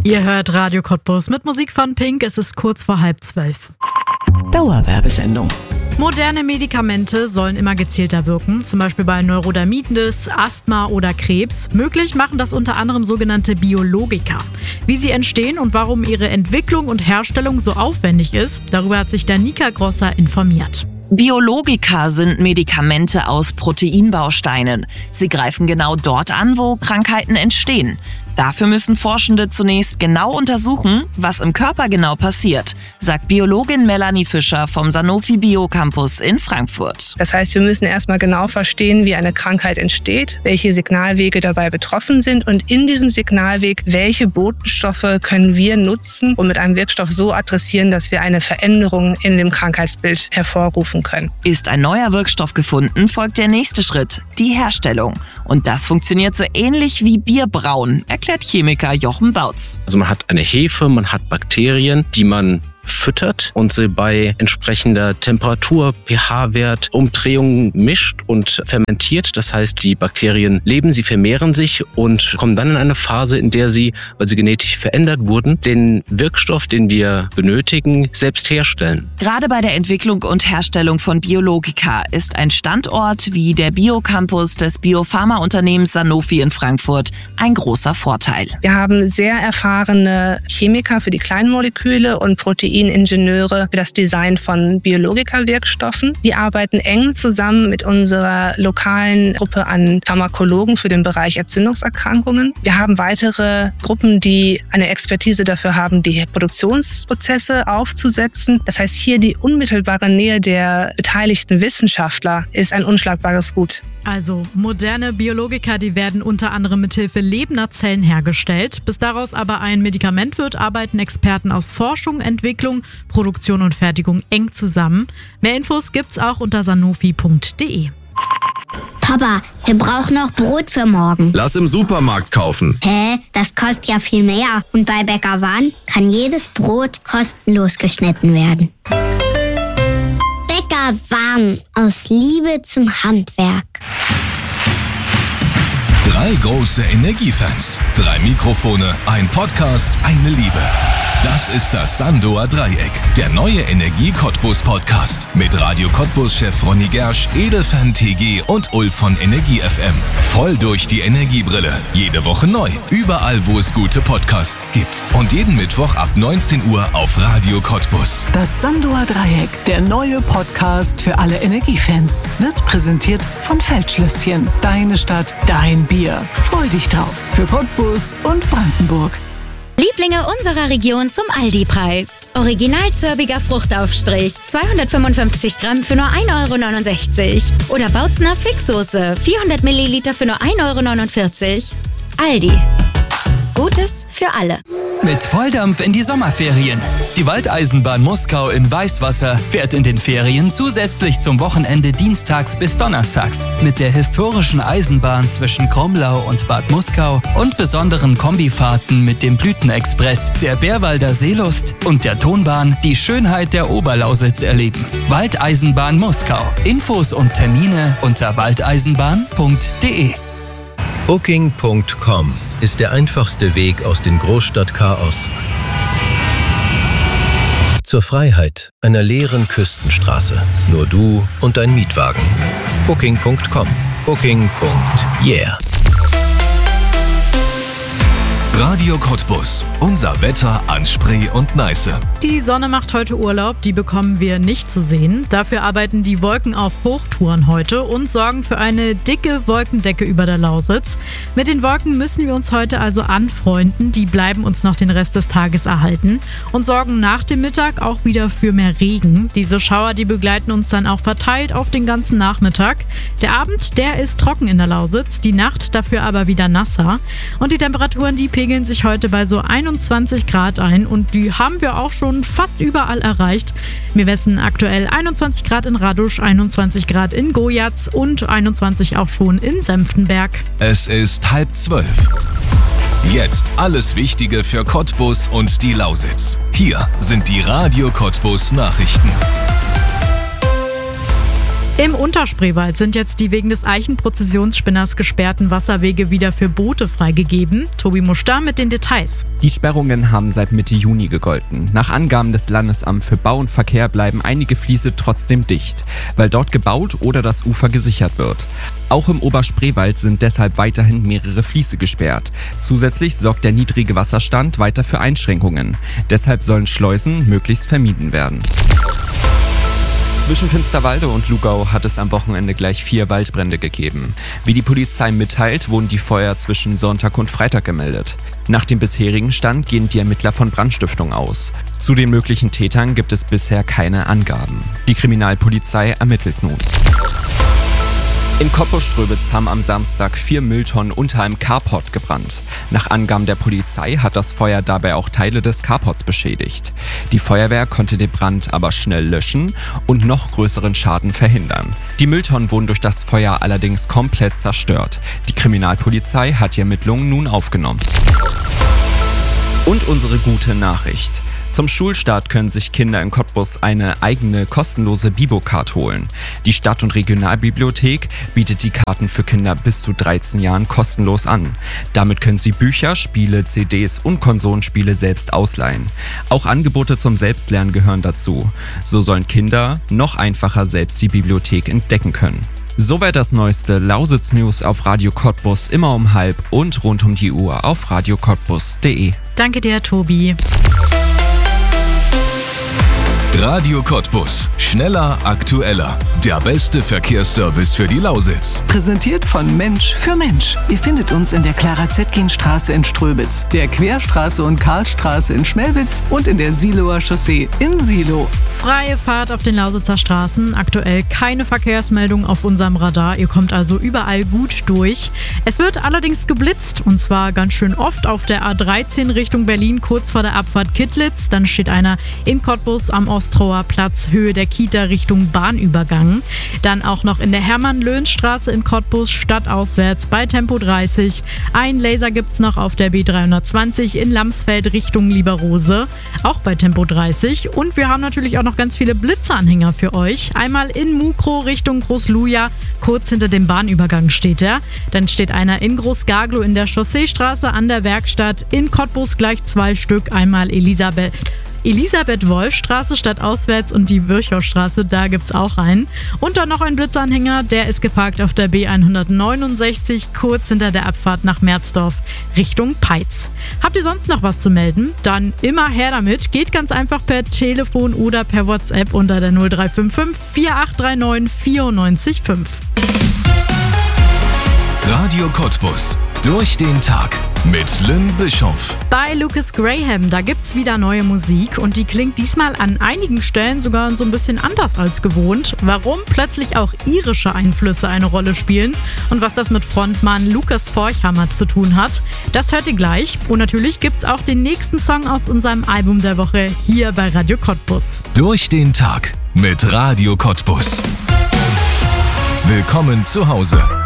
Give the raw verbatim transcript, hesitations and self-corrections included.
Ihr hört Radio Cottbus mit Musik von Pink. Es ist kurz vor halb zwölf. Dauerwerbesendung. Moderne Medikamente sollen immer gezielter wirken, zum Beispiel bei Neurodermitis, Asthma oder Krebs. Möglich machen das unter anderem sogenannte Biologika. Wie sie entstehen und warum ihre Entwicklung und Herstellung so aufwendig ist, darüber hat sich Danica Grosser informiert. Biologika sind Medikamente aus Proteinbausteinen. Sie greifen genau dort an, wo Krankheiten entstehen. Dafür müssen Forschende zunächst genau untersuchen, was im Körper genau passiert, sagt Biologin Melanie Fischer vom Sanofi Biocampus in Frankfurt. Das heißt, wir müssen erstmal genau verstehen, wie eine Krankheit entsteht, welche Signalwege dabei betroffen sind und in diesem Signalweg, welche Botenstoffe können wir nutzen und mit einem Wirkstoff so adressieren, dass wir eine Veränderung in dem Krankheitsbild hervorrufen können. Ist ein neuer Wirkstoff gefunden, folgt der nächste Schritt, die Herstellung. Und das funktioniert so ähnlich wie Bierbrauen, erklärt Chemiker Jochen Bautz. Also man hat eine Hefe, man hat Bakterien, die man füttert und sie bei entsprechender Temperatur, pH-Wert, Umdrehungen mischt und fermentiert. Das heißt, die Bakterien leben, sie vermehren sich und kommen dann in eine Phase, in der sie, weil sie genetisch verändert wurden, den Wirkstoff, den wir benötigen, selbst herstellen. Gerade bei der Entwicklung und Herstellung von Biologika ist ein Standort wie der Biocampus des Biopharmaunternehmens Sanofi in Frankfurt ein großer Vorteil. Wir haben sehr erfahrene Chemiker für die kleinen Moleküle und Proteine Ingenieure für das Design von Biologika-Wirkstoffen. Die arbeiten eng zusammen mit unserer lokalen Gruppe an Pharmakologen für den Bereich Entzündungserkrankungen. Wir haben weitere Gruppen, die eine Expertise dafür haben, die Produktionsprozesse aufzusetzen. Das heißt, hier die unmittelbare Nähe der beteiligten Wissenschaftler ist ein unschlagbares Gut. Also moderne Biologika, die werden unter anderem mithilfe lebender Zellen hergestellt. Bis daraus aber ein Medikament wird, arbeiten Experten aus Forschung, Entwicklung, Produktion und Fertigung eng zusammen. Mehr Infos gibt's auch unter sanofi punkt de. Papa, wir brauchen noch Brot für morgen. Lass im Supermarkt kaufen. Hä? Das kostet ja viel mehr. Und bei Bäcker Wan kann jedes Brot kostenlos geschnitten werden. Bäcker Wan, aus Liebe zum Handwerk. Drei große Energiefans, drei Mikrofone, ein Podcast, eine Liebe. Das ist das Sandoer Dreieck, der neue Energie-Cottbus-Podcast mit Radio Cottbus-Chef Ronny Gersch, Edelfan T G und Ulf von Energie F M. Voll durch die Energiebrille. Jede Woche neu, überall wo es gute Podcasts gibt. Und jeden Mittwoch ab neunzehn Uhr auf Radio Cottbus. Das Sandoer Dreieck, der neue Podcast für alle Energiefans, wird präsentiert von Feldschlösschen. Deine Stadt, dein Bier. Freu dich drauf für Cottbus und Brandenburg. Lieblinge unserer Region zum Aldi-Preis. Original zörbiger Fruchtaufstrich, zweihundertfünfundfünfzig Gramm für nur ein Euro neunundsechzig. Oder Bautzner Fixsoße, vierhundert Milliliter für nur ein Euro neunundvierzig. Aldi. Gutes für alle. Mit Volldampf in die Sommerferien. Die Waldeisenbahn Muskau in Weißwasser fährt in den Ferien zusätzlich zum Wochenende dienstags bis donnerstags. Mit der historischen Eisenbahn zwischen Kromlau und Bad Muskau und besonderen Kombifahrten mit dem Blütenexpress, der Bärwalder Seelust und der Tonbahn die Schönheit der Oberlausitz erleben. Waldeisenbahn Muskau. Infos und Termine unter waldeisenbahn punkt de. Booking punkt com ist der einfachste Weg aus dem Großstadtchaos zur Freiheit einer leeren Küstenstraße. Nur du und dein Mietwagen. Booking punkt com. Booking. Yeah. Radio Cottbus. Unser Wetter an Spree und Neiße. Die Sonne macht heute Urlaub, die bekommen wir nicht zu sehen. Dafür arbeiten die Wolken auf Hochtouren heute und sorgen für eine dicke Wolkendecke über der Lausitz. Mit den Wolken müssen wir uns heute also anfreunden. Die bleiben uns noch den Rest des Tages erhalten und sorgen nach dem Mittag auch wieder für mehr Regen. Diese Schauer, die begleiten uns dann auch verteilt auf den ganzen Nachmittag. Der Abend, der ist trocken in der Lausitz, die Nacht dafür aber wieder nasser. Und die Temperaturen, die pegeln sich heute bei so einundzwanzig Grad ein und die haben wir auch schon fast überall erreicht. Wir messen aktuell einundzwanzig Grad in Radusch, einundzwanzig Grad in Gojatz und einundzwanzig auch schon in Senftenberg. Es ist halb zwölf. Jetzt alles Wichtige für Cottbus und die Lausitz. Hier sind die Radio Cottbus Nachrichten. Im Unterspreewald sind jetzt die wegen des Eichenprozessionsspinners gesperrten Wasserwege wieder für Boote freigegeben. Tobi Muster mit den Details. Die Sperrungen haben seit Mitte Juni gegolten. Nach Angaben des Landesamts für Bau und Verkehr bleiben einige Fließe trotzdem dicht, weil dort gebaut oder das Ufer gesichert wird. Auch im Oberspreewald sind deshalb weiterhin mehrere Fließe gesperrt. Zusätzlich sorgt der niedrige Wasserstand weiter für Einschränkungen. Deshalb sollen Schleusen möglichst vermieden werden. Zwischen Finsterwalde und Lugau hat es am Wochenende gleich vier Waldbrände gegeben. Wie die Polizei mitteilt, wurden die Feuer zwischen Sonntag und Freitag gemeldet. Nach dem bisherigen Stand gehen die Ermittler von Brandstiftung aus. Zu den möglichen Tätern gibt es bisher keine Angaben. Die Kriminalpolizei ermittelt nun. In Cottbus-Ströbitz haben am Samstag vier Mülltonnen unter einem Carport gebrannt. Nach Angaben der Polizei hat das Feuer dabei auch Teile des Carports beschädigt. Die Feuerwehr konnte den Brand aber schnell löschen und noch größeren Schaden verhindern. Die Mülltonnen wurden durch das Feuer allerdings komplett zerstört. Die Kriminalpolizei hat die Ermittlungen nun aufgenommen. Und unsere gute Nachricht. Zum Schulstart können sich Kinder in Cottbus eine eigene kostenlose Bibo-Card holen. Die Stadt- und Regionalbibliothek bietet die Karten für Kinder bis zu dreizehn Jahren kostenlos an. Damit können sie Bücher, Spiele, C Ds und Konsolenspiele selbst ausleihen. Auch Angebote zum Selbstlernen gehören dazu. So sollen Kinder noch einfacher selbst die Bibliothek entdecken können. Soweit das neueste Lausitz-News auf Radio Cottbus immer um halb und rund um die Uhr auf radio cottbus punkt de. Danke dir, Tobi. Radio Cottbus. Schneller, aktueller. Der beste Verkehrsservice für die Lausitz. Präsentiert von Mensch für Mensch. Ihr findet uns in der Clara-Zetkin-Straße in Ströbitz, der Querstraße und Karlstraße in Schmelwitz und in der Siloer Chaussee in Silo. Freie Fahrt auf den Lausitzer Straßen. Aktuell keine Verkehrsmeldung auf unserem Radar. Ihr kommt also überall gut durch. Es wird allerdings geblitzt und zwar ganz schön oft auf der A dreizehn Richtung Berlin, kurz vor der Abfahrt Kittlitz. Dann steht einer in Cottbus am Ostrower Platz, Höhe der Kita Richtung Bahnübergang. Dann auch noch in der Hermann-Löhns-Straße in Cottbus, stadtauswärts bei Tempo dreißig. Ein Laser gibt's noch auf der B dreihundertzwanzig in Lamsfeld Richtung Lieberrose, auch bei Tempo dreißig. Und wir haben natürlich auch noch ganz viele Blitzanhänger für euch. Einmal in Mukro Richtung Großluja, kurz hinter dem Bahnübergang steht er. Dann steht einer in Großgaglo in der Chausseestraße an der Werkstatt. In Cottbus gleich zwei Stück, einmal Elisabeth... Elisabeth-Wolf-Straße stadtauswärts und die Virchow-Straße, da gibt's auch einen. Und dann noch ein Blitzanhänger, der ist geparkt auf der B hundertneunundsechzig, kurz hinter der Abfahrt nach Merzdorf Richtung Peitz. Habt ihr sonst noch was zu melden? Dann immer her damit. Geht ganz einfach per Telefon oder per WhatsApp unter der null drei fünf fünf vier acht drei neun vier neun fünf. Radio Cottbus. Durch den Tag mit Lynn Bischoff. Bei Lucas Graham, da gibt's wieder neue Musik und die klingt diesmal an einigen Stellen sogar so ein bisschen anders als gewohnt. Warum plötzlich auch irische Einflüsse eine Rolle spielen und was das mit Frontmann Lukas Forchhammer zu tun hat, das hört ihr gleich. Und natürlich gibt's auch den nächsten Song aus unserem Album der Woche hier bei Radio Cottbus. Durch den Tag mit Radio Cottbus. Willkommen zu Hause.